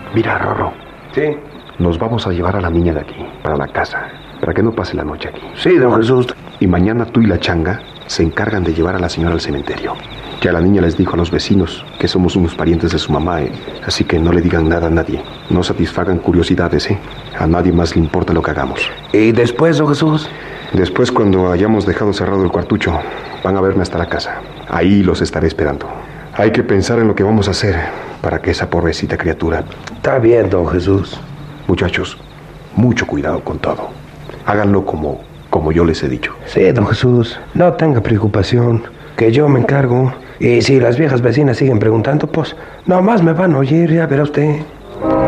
Mira, Rorro. Sí. Nos vamos a llevar a la niña de aquí, para la casa, para que no pase la noche aquí. Sí, don Jesús. Y mañana tú y la changa se encargan de llevar a la señora al cementerio. Ya la niña les dijo a los vecinos que somos unos parientes de su mamá, así que no le digan nada a nadie. No satisfagan curiosidades, A nadie más le importa lo que hagamos. ¿Y después, don Jesús? Después, cuando hayamos dejado cerrado el cuartucho, van a verme hasta la casa. Ahí los estaré esperando. Hay que pensar en lo que vamos a hacer para que esa pobrecita criatura... Está bien, don Jesús. Muchachos, mucho cuidado con todo. Háganlo como yo les he dicho. Sí, don Jesús. No tenga preocupación, que yo me encargo. Y si las viejas vecinas siguen preguntando, pues nomás me van a oír, ya verá usted.